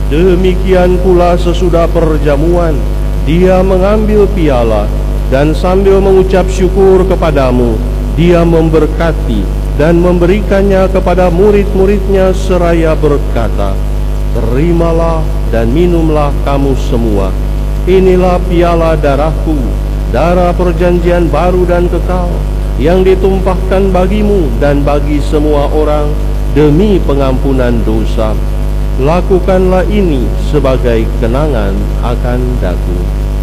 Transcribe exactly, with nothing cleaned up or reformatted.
Demikian pula sesudah perjamuan, dia mengambil piala, dan sambil mengucap syukur kepadamu, dia memberkati dan memberikannya kepada murid-muridnya seraya berkata, "Terimalah dan minumlah kamu semua. Inilah piala darahku, darah perjanjian baru dan kekal, yang ditumpahkan bagimu dan bagi semua orang demi pengampunan dosa. Lakukanlah ini sebagai kenangan akan daku."